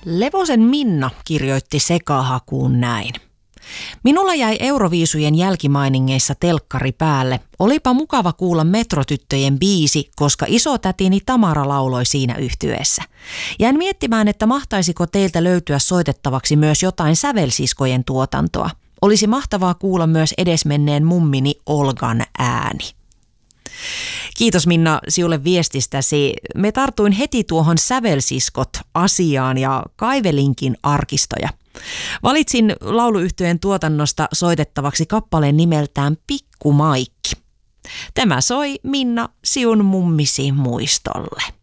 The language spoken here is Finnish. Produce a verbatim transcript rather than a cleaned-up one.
Levosen Minna kirjoitti sekahakuun näin. Minulla jäi Euroviisujen jälkimainingeissa telkkari päälle. Olipa mukava kuulla Metrotyttöjen biisi, koska isotätini Tamara lauloi siinä yhtyeessä. Jäin miettimään, että mahtaisiko teiltä löytyä soitettavaksi myös jotain sävelsiskojen tuotantoa. Olisi mahtavaa kuulla myös edesmenneen mummini Olgan ääni. Kiitos Minna sinulle viestistäsi. Me tartuin heti tuohon sävelsiskot-asiaan ja kaivelinkin arkistoja. Valitsin lauluyhtyeen tuotannosta soitettavaksi kappaleen nimeltään Pikku Maikki. Tämä soi Minna siun mummisi muistolle.